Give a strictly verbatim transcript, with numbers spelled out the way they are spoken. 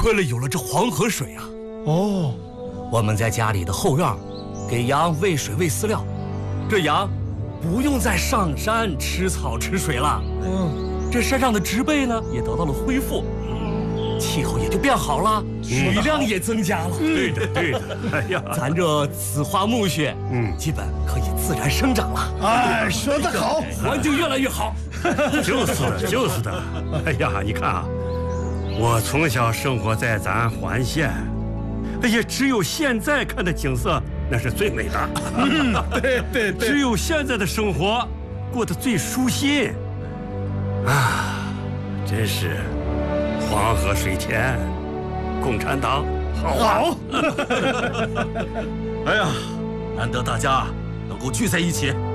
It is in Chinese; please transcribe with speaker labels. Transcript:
Speaker 1: 亏了有了这黄河水啊！
Speaker 2: 哦，
Speaker 1: 我们在家里的后院，给羊喂水喂饲料，这羊不用再上山吃草吃水了。嗯，这山上的植被呢也得到了恢复，气候也就变好了，水量也增加了。
Speaker 3: 对的，对的。哎呀，
Speaker 1: 咱这紫花苜蓿，嗯，基本可以自然生长了。
Speaker 2: 哎，说得好，
Speaker 1: 环境越来越好。
Speaker 3: 就是的，就是的。哎呀，你看啊，我从小生活在咱环县，哎呀，只有现在看的景色那是最美的。
Speaker 2: 嗯，对对对，
Speaker 3: 只有现在的生活过得最舒心。啊，真是黄河水田，共产党好啊！
Speaker 2: 好。
Speaker 4: 哎呀，难得大家能够聚在一起。